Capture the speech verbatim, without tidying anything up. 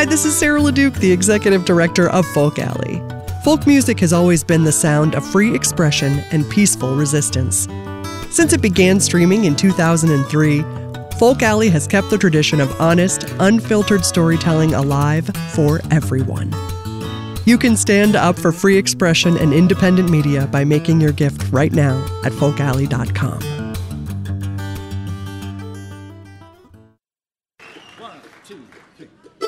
Hi, this is Sarah LeDuc, the Executive Director of Folk Alley. Folk music has always been the sound of free expression and peaceful resistance. Since it began streaming in two thousand three, Folk Alley has kept the tradition of honest, unfiltered storytelling alive for everyone. You can stand up for free expression and independent media by making your gift right now at folk alley dot com.